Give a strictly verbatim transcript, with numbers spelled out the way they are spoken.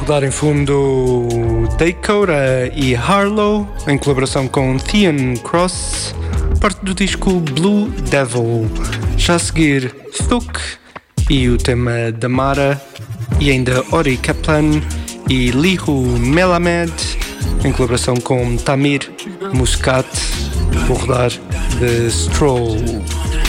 rodar em fundo Dakota e Harlow, em colaboração com Theon Cross, parte do disco Blue Devil. Já a seguir, Thuk e o tema Damara, e ainda Ori Kaplan e Lihu Melamed, em colaboração com Tamir Muscat, vou rodar The Stroll.